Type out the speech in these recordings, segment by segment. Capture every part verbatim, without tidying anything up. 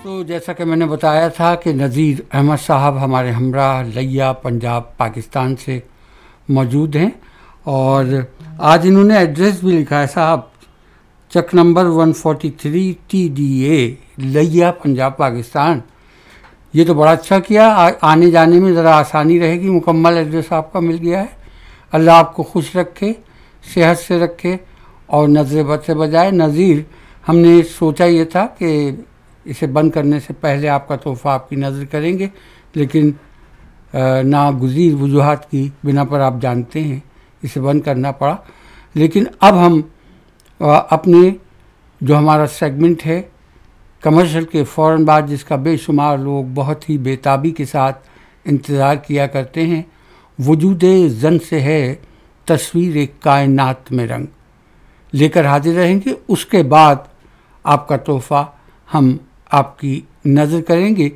تو جیسا کہ میں نے بتایا تھا کہ نذیر احمد صاحب ہمارے ہمراہ لیا پنجاب پاکستان سے موجود ہیں، اور آج انہوں نے ایڈریس بھی لکھا ہے صاحب، چک number one forty three T D A لیا پنجاب پاکستان. یہ تو بڑا اچھا کیا، آنے جانے میں ذرا آسانی رہے گی. مکمل ایڈریس آپ کا مل گیا ہے. اللہ آپ کو خوش رکھے، صحت سے رکھے اور نظر بد سے بجائے. نذیر، ہم نے سوچا یہ تھا کہ اسے بند کرنے سے پہلے آپ کا تحفہ آپ کی نظر کریں گے، لیکن ناگزیر وجوہات کی بنا پر آپ جانتے ہیں اسے بند کرنا پڑا. لیکن اب ہم اپنے جو ہمارا سیگمنٹ ہے کمرشل کے فوراً بعد، جس کا بے شمار لوگ بہت ہی بےتابی کے ساتھ انتظار کیا کرتے ہیں، وجود زن سے ہے تصویر کائنات میں رنگ، لے کر حاضر رہیں گے. اس کے بعد آپ کا تحفہ ہم آپ کی نظر کریں گے.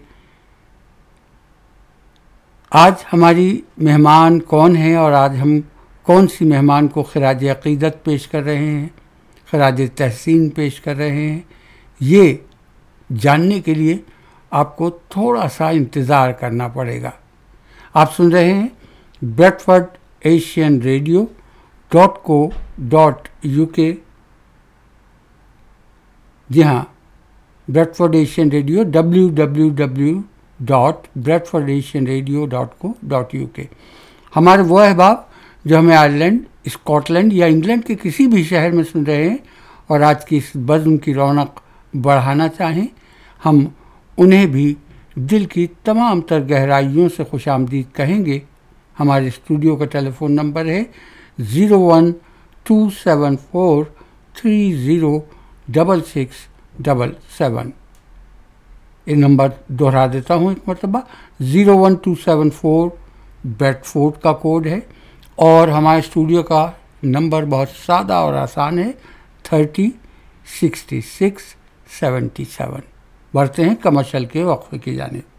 آج ہماری مہمان کون ہیں اور آج ہم کون سی مہمان کو خراج عقیدت پیش کر رہے ہیں، خراج تحسین پیش کر رہے ہیں، یہ جاننے کے لیے آپ کو تھوڑا سا انتظار کرنا پڑے گا. آپ سن رہے ہیں bread Ford Asian radio dot کو ڈاٹ یو کے. جی ہاں، bread Ford Asian radio W W W dot bread Ford Asian radio dot کو ڈاٹ یو کے. ہمارے وہ احباب جو ہمیں آئرلینڈ، اسکاٹ لینڈ یا انگلینڈ کے کسی بھی شہر میں سن رہے ہیں اور آج کی اس بزم کی رونق بڑھانا چاہیں، ہم انہیں بھی دل کی تمام تر گہرائیوں سے خوش آمدید کہیں گے. ہمارے اسٹوڈیو کا ٹیلی فون نمبر ہے zero one to seven four three zero double six double seven. یہ نمبر دہرا دیتا ہوں ایک مرتبہ، zero one to seven four bread Ford کا کوڈ ہے، اور ہمارے اسٹوڈیو کا نمبر بہت سادہ اور آسان ہے، thirty sixty six seventy seven. بڑھتے ہیں کمرشل کے وقفے کی جانب.